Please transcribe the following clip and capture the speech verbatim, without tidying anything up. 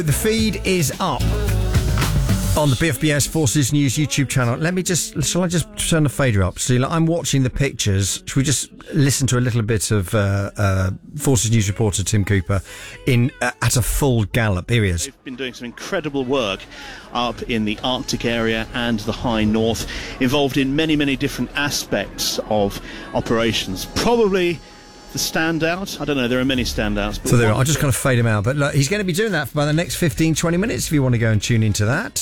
The feed is up on the B F B S Forces News YouTube channel. Let me just, shall I just turn the fader up? See, like, I'm watching the pictures. Should we just listen to a little bit of uh, uh, Forces News reporter Tim Cooper in uh, at a full gallop? Here he is. They've been doing some incredible work up in the Arctic area and the high north, involved in many, many different aspects of operations. Probably the standout, I don't know, there are many standouts. But so there, I'll just kind of fade him out. But look, he's going to be doing that for about the next fifteen, twenty minutes if you want to go and tune into that.